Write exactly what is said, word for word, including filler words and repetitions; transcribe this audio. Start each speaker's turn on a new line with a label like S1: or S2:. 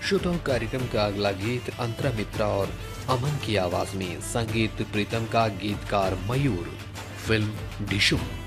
S1: श्रोताओं, कार्यक्रम का अगला गीत अंतरा मित्रा और अमन की आवाज में, संगीत प्रीतम का, गीतकार मयूर, फिल्म डिशुम।